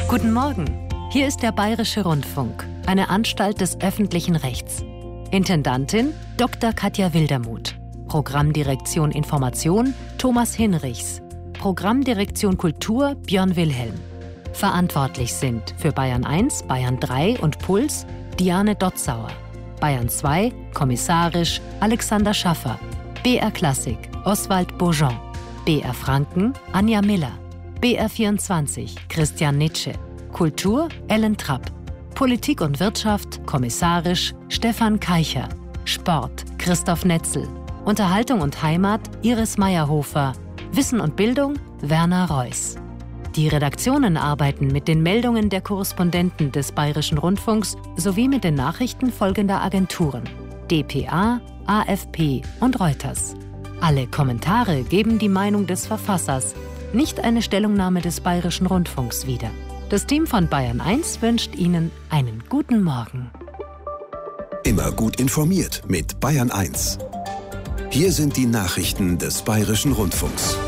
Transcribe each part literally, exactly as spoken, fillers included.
Guten Morgen, hier ist der Bayerische Rundfunk, eine Anstalt des öffentlichen Rechts. Intendantin Doktor Katja Wildermuth. Programmdirektion Information Thomas Hinrichs. Programmdirektion Kultur Björn Wilhelm. Verantwortlich sind für Bayern eins, Bayern drei und Puls Diane Dotzauer. Bayern zwei, kommissarisch Alexander Schaffer. B R Klassik Oswald Bourgeon. B R Franken Anja Miller. B R vierundzwanzig Christian Nitsche. Kultur Ellen Trapp. Politik und Wirtschaft kommissarisch Stefan Keicher. Sport Christoph Netzel. Unterhaltung und Heimat Iris Meyerhofer. Wissen und Bildung Werner Reuss. Die Redaktionen arbeiten mit den Meldungen der Korrespondenten des Bayerischen Rundfunks sowie mit den Nachrichten folgender Agenturen: D P A, A F P und Reuters. Alle Kommentare geben die Meinung des Verfassers, nicht eine Stellungnahme des Bayerischen Rundfunks wider. Das Team von Bayern eins wünscht Ihnen einen guten Morgen. Immer gut informiert mit Bayern eins. Hier sind die Nachrichten des Bayerischen Rundfunks.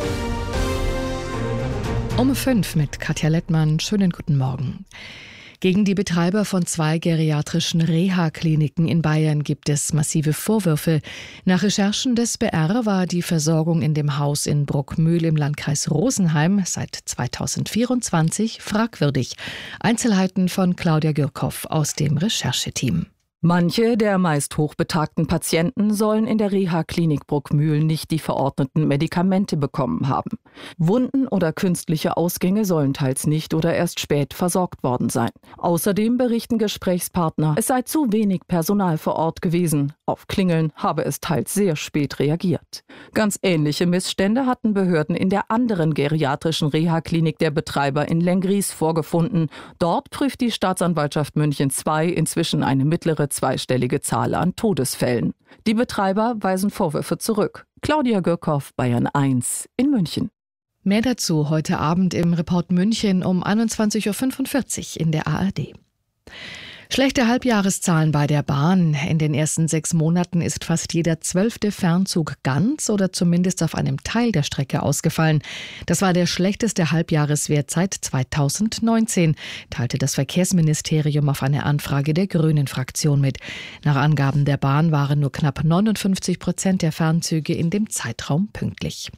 Um fünf mit Katja Lettmann. Schönen guten Morgen. Gegen die Betreiber von zwei geriatrischen Reha-Kliniken in Bayern gibt es massive Vorwürfe. Nach Recherchen des B R war die Versorgung in dem Haus in Bruckmühl im Landkreis Rosenheim seit zweitausendvierundzwanzig fragwürdig. Einzelheiten von Claudia Gürkow aus dem Rechercheteam. Manche der meist hochbetagten Patienten sollen in der Reha-Klinik Bruckmühl nicht die verordneten Medikamente bekommen haben. Wunden oder künstliche Ausgänge sollen teils nicht oder erst spät versorgt worden sein. Außerdem berichten Gesprächspartner, es sei zu wenig Personal vor Ort gewesen. Auf Klingeln habe es teils sehr spät reagiert. Ganz ähnliche Missstände hatten Behörden in der anderen geriatrischen Reha-Klinik der Betreiber in Lenggries vorgefunden. Dort prüft die Staatsanwaltschaft München zwei inzwischen eine mittlere zweistellige Zahl an Todesfällen. Die Betreiber weisen Vorwürfe zurück. Claudia Gürkow, Bayern eins in München. Mehr dazu heute Abend im Report München um einundzwanzig Uhr fünfundvierzig in der A R D. Schlechte Halbjahreszahlen bei der Bahn. In den ersten sechs Monaten ist fast jeder zwölfte Fernzug ganz oder zumindest auf einem Teil der Strecke ausgefallen. Das war der schlechteste Halbjahreswert seit zweitausendneunzehn, teilte das Verkehrsministerium auf eine Anfrage der Grünen-Fraktion mit. Nach Angaben der Bahn waren nur knapp neunundfünfzig Prozent der Fernzüge in dem Zeitraum pünktlich.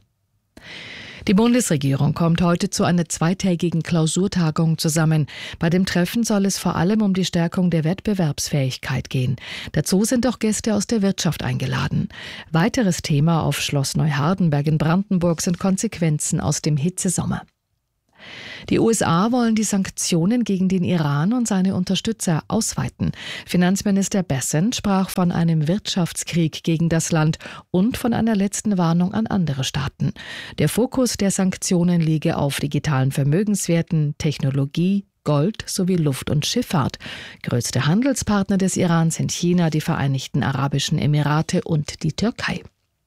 Die Bundesregierung kommt heute zu einer zweitägigen Klausurtagung zusammen. Bei dem Treffen soll es vor allem um die Stärkung der Wettbewerbsfähigkeit gehen. Dazu sind auch Gäste aus der Wirtschaft eingeladen. Weiteres Thema auf Schloss Neuhardenberg in Brandenburg sind Konsequenzen aus dem Hitzesommer. Die U S A wollen die Sanktionen gegen den Iran und seine Unterstützer ausweiten. Finanzminister Bessent sprach von einem Wirtschaftskrieg gegen das Land und von einer letzten Warnung an andere Staaten. Der Fokus der Sanktionen liege auf digitalen Vermögenswerten, Technologie, Gold sowie Luft- und Schifffahrt. Größte Handelspartner des Iran sind China, die Vereinigten Arabischen Emirate und die Türkei.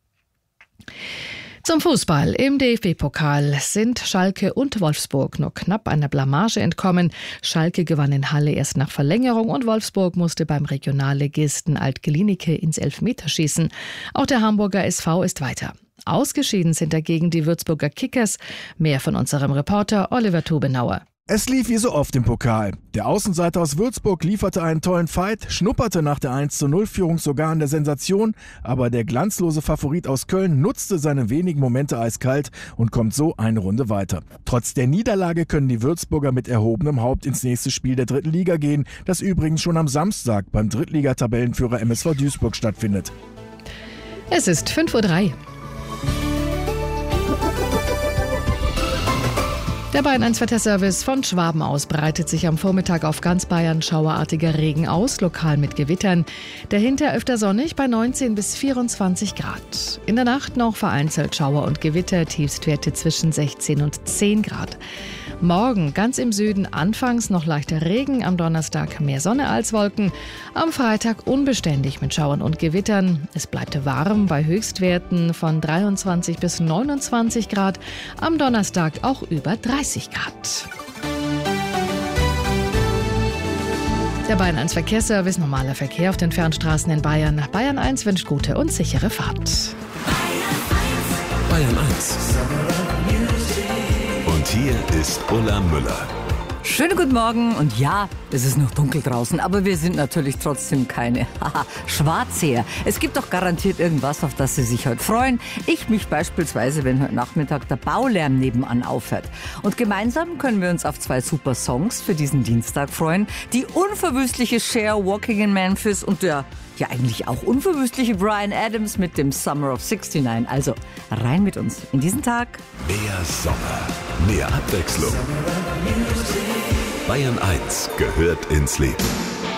Zum Fußball. Im D F B-Pokal sind Schalke und Wolfsburg nur knapp einer Blamage entkommen. Schalke gewann in Halle erst nach Verlängerung und Wolfsburg musste beim Regionalligisten Alt-Glienicke ins Elfmeterschießen. Auch der Hamburger S V ist weiter. Ausgeschieden sind dagegen die Würzburger Kickers. Mehr von unserem Reporter Oliver Tubenauer. Es lief wie so oft im Pokal. Der Außenseiter aus Würzburg lieferte einen tollen Fight, schnupperte nach der eins zu null Führung sogar an der Sensation, aber der glanzlose Favorit aus Köln nutzte seine wenigen Momente eiskalt und kommt so eine Runde weiter. Trotz der Niederlage können die Würzburger mit erhobenem Haupt ins nächste Spiel der dritten Liga gehen, das übrigens schon am Samstag beim Drittligatabellenführer M S V Duisburg stattfindet. Es ist fünf Uhr drei. Der Bayern eins Wetterservice von Schwaben aus breitet sich am Vormittag auf ganz Bayern schauerartiger Regen aus, lokal mit Gewittern. Dahinter öfter sonnig bei neunzehn bis vierundzwanzig Grad. In der Nacht noch vereinzelt Schauer und Gewitter, Tiefstwerte zwischen sechzehn und zehn Grad. Morgen ganz im Süden anfangs noch leichter Regen, am Donnerstag mehr Sonne als Wolken. Am Freitag unbeständig mit Schauern und Gewittern. Es bleibt warm bei Höchstwerten von dreiundzwanzig bis neunundzwanzig Grad. Am Donnerstag auch über dreißig Grad. Der Bayern eins Verkehrsservice, normaler Verkehr auf den Fernstraßen in Bayern. Bayern eins wünscht gute und sichere Fahrt. Bayern eins. Und hier ist Ulla Müller. Schönen guten Morgen und ja, es ist noch dunkel draußen, aber wir sind natürlich trotzdem keine Schwarzseher. Es gibt doch garantiert irgendwas, auf das Sie sich heute freuen. Ich mich beispielsweise, wenn heute Nachmittag der Baulärm nebenan aufhört. Und gemeinsam können wir uns auf zwei super Songs für diesen Dienstag freuen. Die unverwüstliche Cher, Walking in Memphis und der ja eigentlich auch unverwüstliche Bryan Adams mit dem Summer of sixty-nine. Also rein mit uns in diesen Tag. Mehr Sommer, mehr Abwechslung. Bayern eins gehört ins Leben.